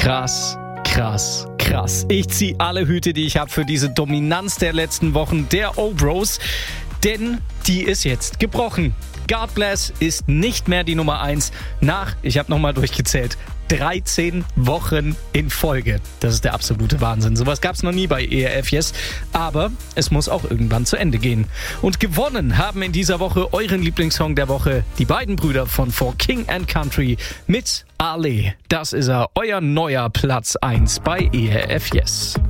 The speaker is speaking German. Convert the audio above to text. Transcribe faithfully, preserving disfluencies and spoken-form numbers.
Krass, krass, krass. Ich ziehe alle Hüte, die ich habe für diese Dominanz der letzten Wochen der O-Bros, denn die ist jetzt gebrochen. God Bless ist nicht mehr die Nummer eins nach, ich habe nochmal durchgezählt, dreizehn Wochen in Folge. Das ist der absolute Wahnsinn. Sowas gab es noch nie bei E R F Yes, aber es muss auch irgendwann zu Ende gehen. Und gewonnen haben in dieser Woche euren Lieblingssong der Woche die beiden Brüder von For King and Country mit Ale. Das ist er, euer neuer Platz eins bei E R F Yes.